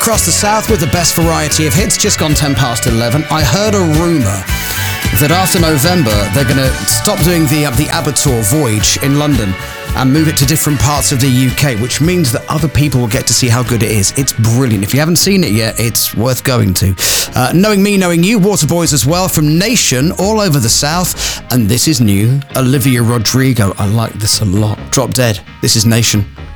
across the south with the best variety of hits. Just gone 10 past 11. I heard a rumour that after November they're going to stop doing the Abertour Voyage in London and move it to different parts of the UK, which means that other people will get to see how good it is. It's brilliant. If you haven't seen it yet, it's worth going to. Knowing me, knowing you, Waterboys as well, from Nation, all over the south. And this is new, Olivia Rodrigo. I like this a lot. Drop Dead. This is Nation.